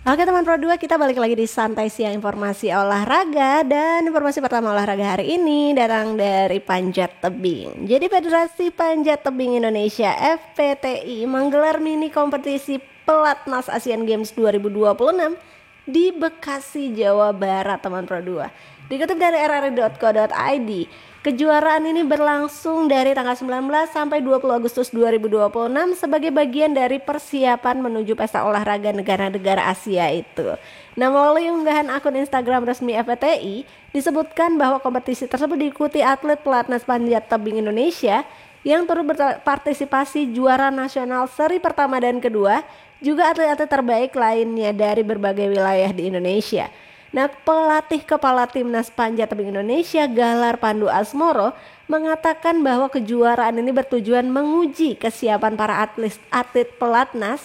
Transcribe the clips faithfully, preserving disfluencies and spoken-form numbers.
Oke teman Pro dua, kita balik lagi di Santai Siang Informasi Olahraga. Dan informasi pertama olahraga hari ini datang dari panjat tebing. Jadi Federasi Panjat Tebing Indonesia F P T I menggelar mini kompetisi Pelatnas Asian Games dua ribu dua puluh enam di Bekasi, Jawa Barat teman Pro dua. Dikutip dari r r i dot co dot i d, kejuaraan ini berlangsung dari tanggal sembilan belas sampai dua puluh Agustus dua ribu dua puluh enam sebagai bagian dari persiapan menuju pesta olahraga negara-negara Asia itu. Nah, melalui unggahan akun Instagram resmi F P T I disebutkan bahwa kompetisi tersebut diikuti atlet pelatnas panjat tebing Indonesia yang turut berpartisipasi juara nasional seri pertama dan kedua, juga atlet-atlet terbaik lainnya dari berbagai wilayah di Indonesia. Nah, pelatih kepala timnas panjat tebing Indonesia Galar Pandu Asmoro mengatakan bahwa kejuaraan ini bertujuan menguji kesiapan para atlet atlet pelatnas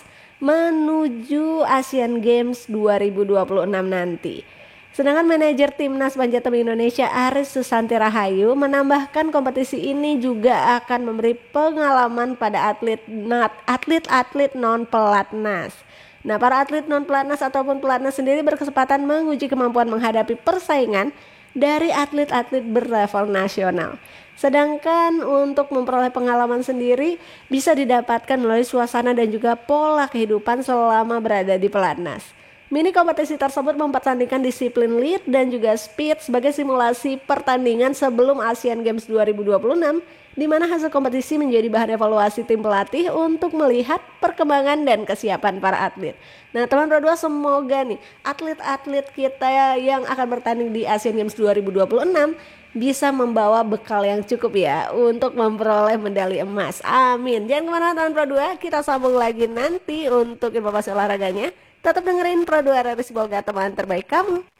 menuju Asian Games dua ribu dua puluh enam nanti. Sedangkan manajer timnas panjat tebing Indonesia Aris Susanti Rahayu menambahkan kompetisi ini juga akan memberi pengalaman pada atlet atlet-atlet non pelatnas. Nah, para atlet non pelatnas ataupun pelatnas sendiri berkesempatan menguji kemampuan menghadapi persaingan dari atlet-atlet berlevel nasional. Sedangkan untuk memperoleh pengalaman sendiri bisa didapatkan melalui suasana dan juga pola kehidupan selama berada di pelatnas. Mini kompetisi tersebut mempertandingkan disiplin lead dan juga speed sebagai simulasi pertandingan sebelum Asian Games dua ribu dua puluh enam, di mana hasil kompetisi menjadi bahan evaluasi tim pelatih untuk melihat perkembangan dan kesiapan para atlet. Nah, teman Pro dua, semoga nih atlet-atlet kita yang akan bertanding di Asian Games dua ribu dua puluh enam bisa membawa bekal yang cukup ya untuk memperoleh medali emas. Amin. Jangan kemana-mana teman Pro dua, kita sambung lagi nanti untuk informasi olahraganya. Tetap dengerin Pro dua R R I, semoga teman terbaik kamu.